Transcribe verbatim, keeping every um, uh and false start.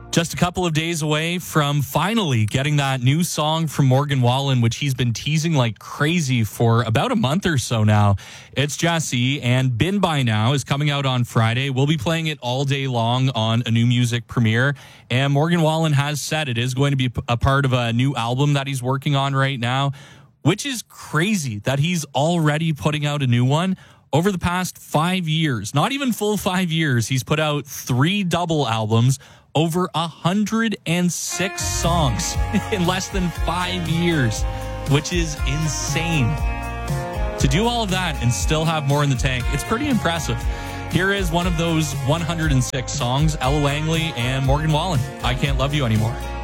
Just a couple of days away from finally getting that new song from Morgan Wallen, which he's been teasing like crazy for about a month or so now. It's Jesse, and Been By Now is coming out on Friday. We'll be playing it all day long on a new music premiere. And Morgan Wallen has said it is going to be a part of a new album that he's working on right now, which is crazy that he's already putting out a new one. Over the past five years, not even full five years, he's put out three double albums, over one hundred six songs in less than five years, which is insane. To do all of that and still have more in the tank, it's pretty impressive. Here is one of those one hundred six songs, Ella Langley and Morgan Wallen, I Can't Love You Anymore.